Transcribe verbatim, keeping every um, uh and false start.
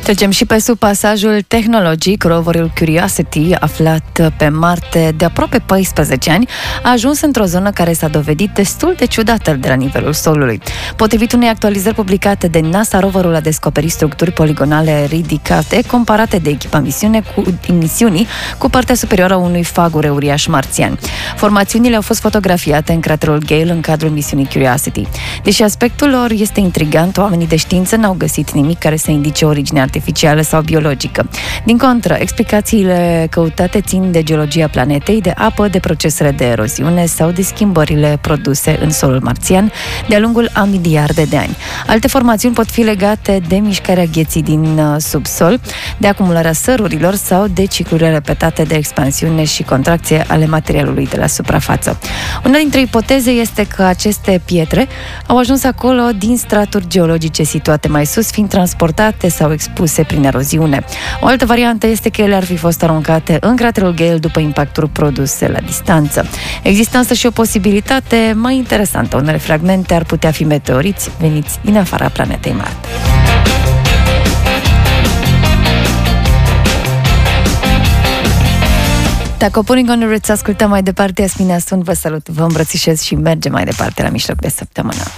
Trecem și pe sub pasajul tehnologic. Roverul Curiosity, aflat pe Marte de aproape paisprezece ani, a ajuns într-o zonă care s-a dovedit destul de ciudată de la nivelul solului. Potrivit unei actualizări publicate de NASA, roverul a descoperit structuri poligonale ridicate comparate de echipa misiune cu, misiunii cu partea superioară a unui fagure uriaș marțian. Formațiunile au fost fotografiate în craterul Gale în cadrul misiunii Curiosity. Deși aspectul lor este intrigant, oamenii de știință n-au găsit nimic care să indice origine artificială sau biologică. Din contră, explicațiile căutate țin de geologia planetei, de apă, de procesele de eroziune sau de schimbările produse în solul marțian de-a lungul a miliarde de ani. Alte formațiuni pot fi legate de mișcarea gheții din subsol, de acumularea sărurilor sau de ciclurile repetate de expansiune și contracție ale materialului de la suprafață. Una dintre ipoteze este că aceste pietre au ajuns acolo din straturi geologice situate mai sus, fiind transportate sau expuse prin eroziune. O altă variantă este că ele ar fi fost aruncate în craterul Gale după impacturi produse la distanță. Există însă și o posibilitate mai interesantă. Unele fragmente ar putea fi meteoriți veniți din afara planetei Marte. Dacă Putting on the Ritz, ascultăm mai departe. Yasmina sunt, vă salut, vă îmbrățișez și mergem mai departe la mijloc de săptămână.